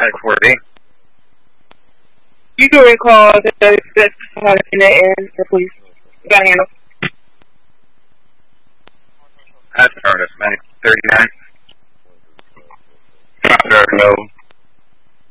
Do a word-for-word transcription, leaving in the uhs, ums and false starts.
X four D. You can recall the that's in the air, so please. You got a handle. That's affirmative, Medic thirty-nine. Drop driver, no.